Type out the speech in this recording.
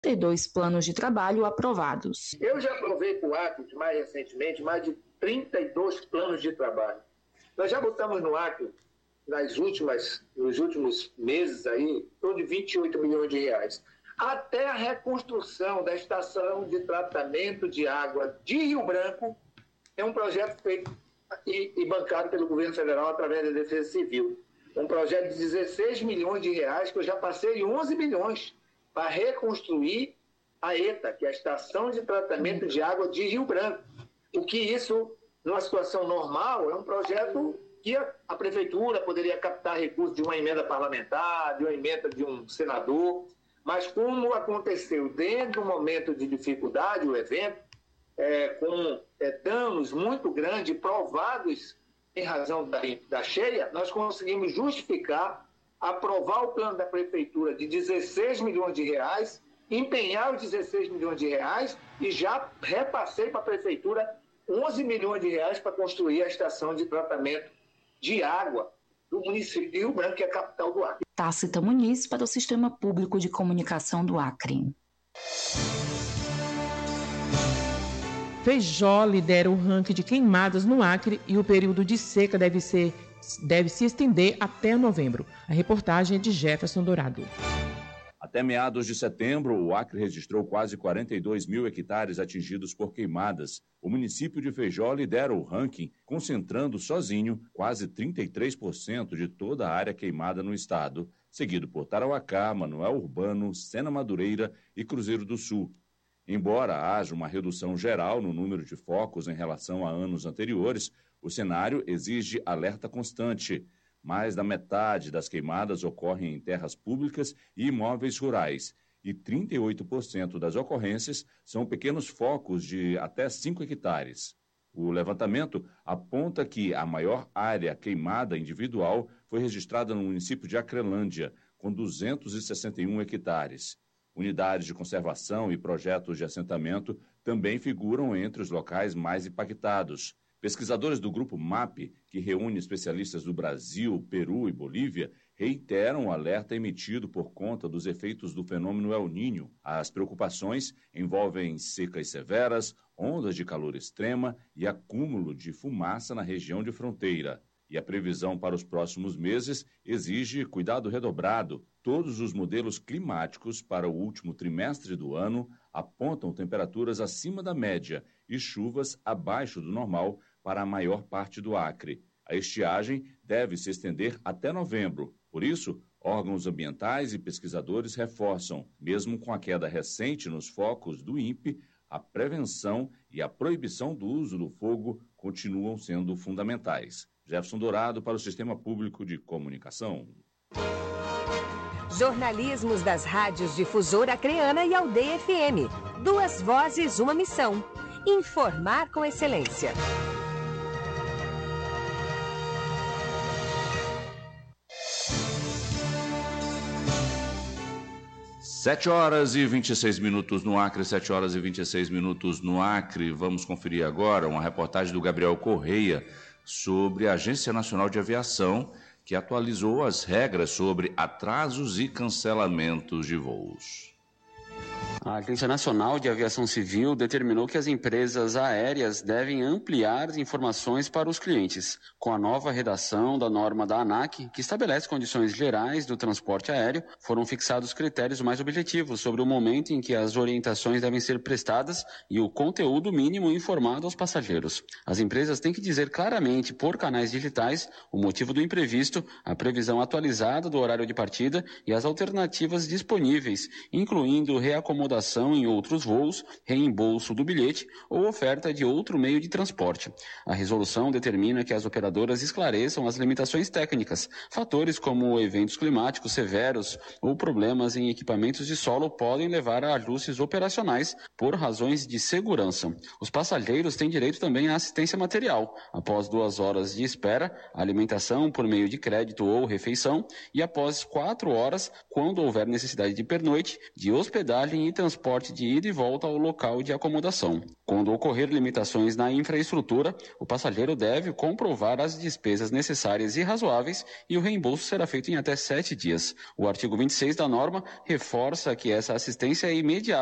32 planos de trabalho aprovados. Eu já aprovei para o Acre, mais recentemente, mais de 32 planos de trabalho. Nós já botamos no Acre, nos últimos meses, aí, em torno de 28 milhões de reais. Até a reconstrução da estação de tratamento de água de Rio Branco é um projeto feito e bancado pelo governo federal através da Defesa Civil. Um projeto de 16 milhões de reais, que eu já passei de 11 milhões para reconstruir a ETA, que é a Estação de Tratamento de Água de Rio Branco. O que isso, numa situação normal, é um projeto que a Prefeitura poderia captar recursos de uma emenda parlamentar, de uma emenda de um senador, mas como aconteceu dentro do momento de dificuldade, o evento, com danos muito grandes, provados em razão da cheia, nós conseguimos justificar, aprovar o plano da Prefeitura de 16 milhões de reais, empenhar os 16 milhões de reais e já repassei para a Prefeitura 11 milhões de reais para construir a estação de tratamento de água do município de Rio Branco, que é a capital do Acre. Tácita Muniz, para o Sistema Público de Comunicação do Acre. Feijó lidera o ranking de queimadas no Acre e o período de seca deve se estender até novembro. A reportagem é de Jefferson Dourado. Até meados de setembro, o Acre registrou quase 42 mil hectares atingidos por queimadas. O município de Feijó lidera o ranking, concentrando sozinho quase 33% de toda a área queimada no estado, seguido por Tarauacá, Manoel Urbano, Sena Madureira e Cruzeiro do Sul. Embora haja uma redução geral no número de focos em relação a anos anteriores, o cenário exige alerta constante. Mais da metade das queimadas ocorrem em terras públicas e imóveis rurais, e 38% das ocorrências são pequenos focos de até 5 hectares. O levantamento aponta que a maior área queimada individual foi registrada no município de Acrelândia, com 261 hectares. Unidades de conservação e projetos de assentamento também figuram entre os locais mais impactados. Pesquisadores do Grupo MAP, que reúne especialistas do Brasil, Peru e Bolívia, reiteram o alerta emitido por conta dos efeitos do fenômeno El Niño. As preocupações envolvem secas severas, ondas de calor extrema e acúmulo de fumaça na região de fronteira. E a previsão para os próximos meses exige cuidado redobrado. Todos os modelos climáticos para o último trimestre do ano apontam temperaturas acima da média e chuvas abaixo do normal para a maior parte do Acre. A estiagem deve se estender até novembro. Por isso, órgãos ambientais e pesquisadores reforçam, mesmo com a queda recente nos focos do INPE, a prevenção e a proibição do uso do fogo continuam sendo fundamentais. Jefferson Dourado para o Sistema Público de Comunicação. Jornalismos das rádios Difusora Acreana e Aldeia FM. 2 vozes, uma missão. Informar com excelência. Sete horas e 26 minutos no Acre, 7 horas e 26 minutos no Acre. Vamos conferir agora uma reportagem do Gabriel Correia sobre a Agência Nacional de Aviação, que atualizou as regras sobre atrasos e cancelamentos de voos. A Agência Nacional de Aviação Civil determinou que as empresas aéreas devem ampliar as informações para os clientes, com a nova redação da norma da ANAC, que estabelece condições gerais do transporte aéreo. Foram fixados critérios mais objetivos sobre o momento em que as orientações devem ser prestadas e o conteúdo mínimo informado aos passageiros. As empresas têm que dizer claramente, por canais digitais, o motivo do imprevisto, a previsão atualizada do horário de partida e as alternativas disponíveis, incluindo reacomodação em outros voos, reembolso do bilhete ou oferta de outro meio de transporte. A resolução determina que as operadoras esclareçam as limitações técnicas. Fatores como eventos climáticos severos ou problemas em equipamentos de solo podem levar a ajustes operacionais por razões de segurança. Os passageiros têm direito também à assistência material, após 2 horas de espera, alimentação por meio de crédito ou refeição, e após 4 horas, quando houver necessidade de pernoite, de hospedagem e transporte de ida e volta ao local de acomodação. Quando ocorrer limitações na infraestrutura, o passageiro deve comprovar as despesas necessárias e razoáveis e o reembolso será feito em até 7 dias. O artigo 26 da norma reforça que essa assistência é imediata